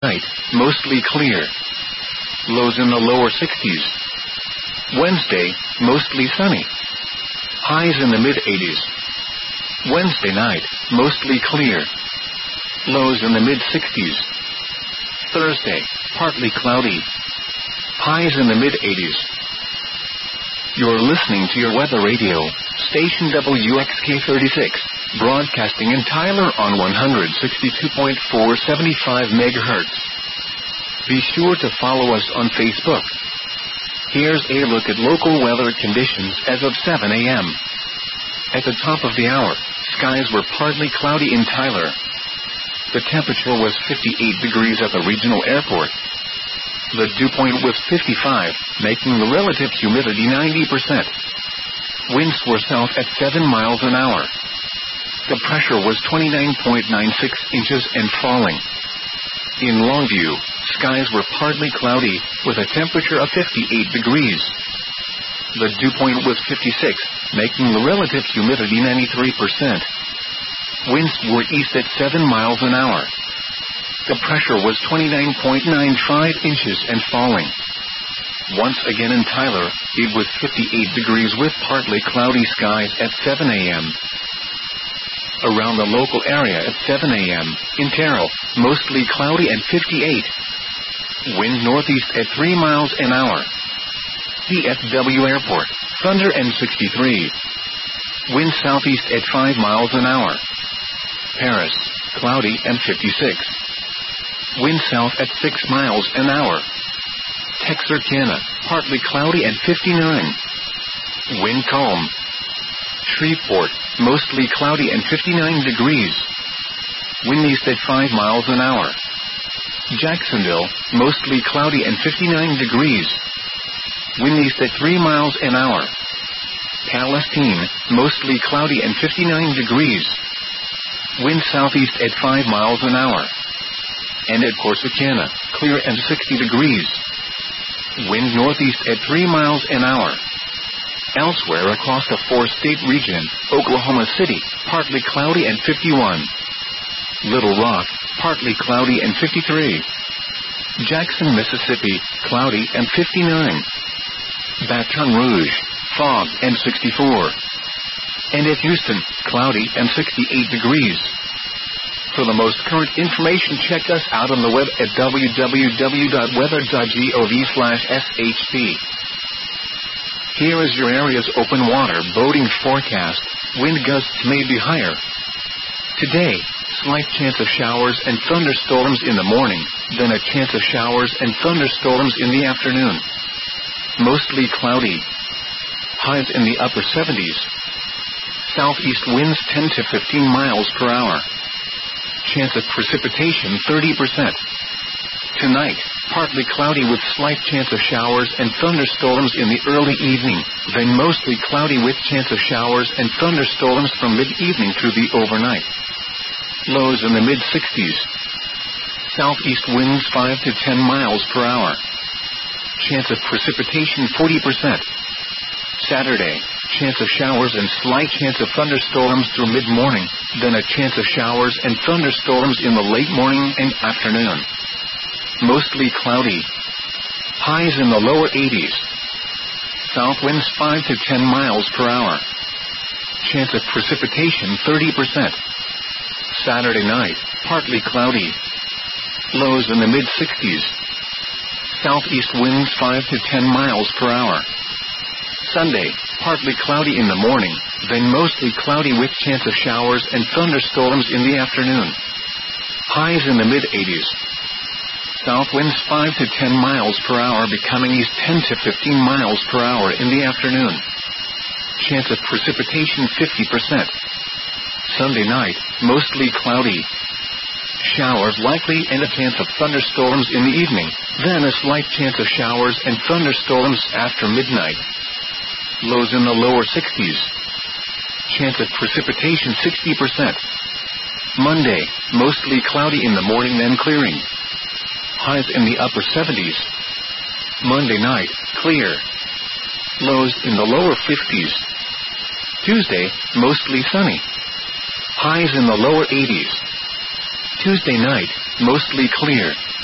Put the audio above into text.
Night, mostly clear. Lows in the lower 60s. Wednesday, mostly sunny. Highs in the mid-80s. Wednesday night, mostly clear. Lows in the mid-60s. Thursday, partly cloudy. Highs in the mid-80s. You're listening to your weather radio, station WXK36, broadcasting in Tyler on 162.475 MHz. Be sure to follow us on Facebook. Here's a look at local weather conditions as of 7 a.m. At the top of the hour, skies were partly cloudy in Tyler. The temperature was 58 degrees at the regional airport. The dew point was 55, making the relative humidity 90%. Winds were south at 7 miles an hour. The pressure was 29.96 inches and falling. In Longview, skies were partly cloudy, with a temperature of 58 degrees. The dew point was 56, making the relative humidity 93%. Winds were east at 7 miles an hour. The pressure was 29.95 inches and falling. Once again in Tyler, it was 58 degrees with partly cloudy skies at 7 a.m. Around the local area at 7 a.m., in Terrell, mostly cloudy and 58. Wind northeast at 3 miles an hour. DFW Airport, thunder and 63. Wind southeast at 5 miles an hour. Paris, cloudy and 56. Wind south at 6 miles an hour. Texarkana, partly cloudy and 59. Wind calm. Shreveport, mostly cloudy and 59 degrees. Wind east at 5 miles an hour. Jacksonville, mostly cloudy and 59 degrees. Wind east at 3 miles an hour. Palestine, mostly cloudy and 59 degrees. Wind southeast at 5 miles an hour. And at Corsicana, clear and 60 degrees. Wind northeast at 3 miles an hour. Elsewhere across the four-state region, Oklahoma City, partly cloudy and 51. Little Rock, partly cloudy and 53. Jackson, Mississippi, cloudy and 59. Baton Rouge, fog and 64. And at Houston, cloudy and 68 degrees. For the most current information, check us out on the web at www.weather.gov/shp. Here is your area's open water boating forecast. Wind gusts may be higher. Today, slight chance of showers and thunderstorms in the morning, then a chance of showers and thunderstorms in the afternoon. Mostly cloudy. Highs in the upper 70s. Southeast winds 10 to 15 miles per hour. Chance of precipitation 30%. Tonight, partly cloudy with slight chance of showers and thunderstorms in the early evening, then mostly cloudy with chance of showers and thunderstorms from mid-evening through the overnight. Lows in the mid-60s. Southeast winds 5 to 10 miles per hour. Chance of precipitation 40%. Saturday, chance of showers and slight chance of thunderstorms through mid-morning, then a chance of showers and thunderstorms in the late morning and afternoon. Mostly cloudy. Highs in the lower 80s. South winds 5 to 10 miles per hour. Chance of precipitation 30%. Saturday night, partly cloudy. Lows in the mid-60s. Southeast winds 5 to 10 miles per hour. Sunday, partly cloudy in the morning, then mostly cloudy with chance of showers and thunderstorms in the afternoon. Highs in the mid-80s. South winds 5 to 10 miles per hour becoming east 10 to 15 miles per hour in the afternoon. Chance of precipitation 50%. Sunday night, mostly cloudy. Showers likely and a chance of thunderstorms in the evening, then a slight chance of showers and thunderstorms after midnight. Lows in the lower 60s. Chance of precipitation 60%. Monday, mostly cloudy in the morning then clearing. Highs in the upper 70s. Monday night, clear. Lows in the lower 50s. Tuesday, mostly sunny. Highs in the lower 80s. Tuesday night, mostly clear.